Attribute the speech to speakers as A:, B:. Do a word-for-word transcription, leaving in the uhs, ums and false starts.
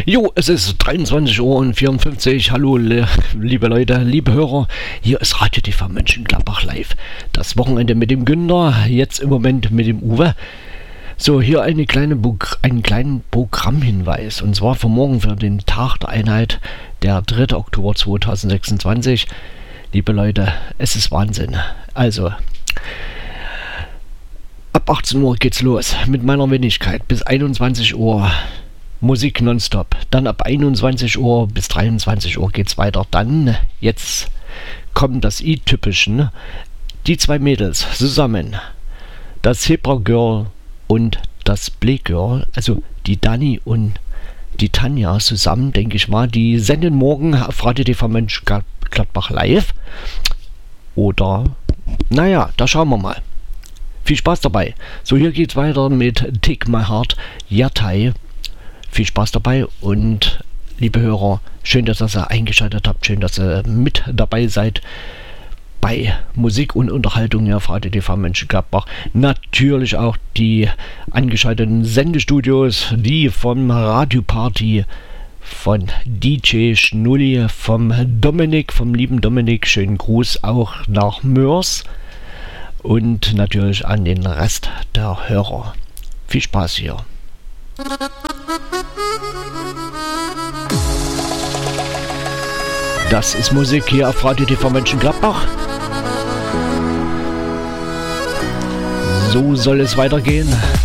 A: Jo, es ist dreiundzwanzig Uhr und vierundfünfzig. Hallo, liebe Leute, liebe Hörer. Hier ist Radio T V Mönchengladbach live. Das Wochenende mit dem Günther, jetzt im Moment mit dem Uwe. So, hier eine kleine einen kleinen Programmhinweis. Und zwar für morgen, für den Tag der Einheit, der dritte Oktober zweitausendsechsundzwanzig. Liebe Leute, es ist Wahnsinn. Also, ab achtzehn Uhr geht's los mit meiner Wenigkeit bis einundzwanzig Uhr. Musik nonstop. Dann ab einundzwanzig Uhr bis dreiundzwanzig Uhr geht's weiter. Dann, jetzt kommt das i-Typischen. Die zwei Mädels zusammen. Das Zebra Girl und das Black Girl. Also die Dani und die Tanja zusammen, denke ich mal. Die senden morgen auf Radio T V Mönchengladbach live. Oder, naja, da schauen wir mal. Viel Spaß dabei. So, hier geht's weiter mit Take My Heart, Yatai. Viel Spaß dabei und liebe Hörer, schön, dass ihr eingeschaltet habt, schön, dass ihr mit dabei seid bei Musik und Unterhaltung auf Radio T V Mönchengladbach. Natürlich auch die angeschalteten Sendestudios, die vom Radioparty, von D J Schnulli, vom Dominik, vom lieben Dominik, schönen Gruß auch nach Mörs und natürlich an den Rest der Hörer. Viel Spaß hier. Das ist Musik hier auf Radio T V Mönchengladbach. So soll es weitergehen.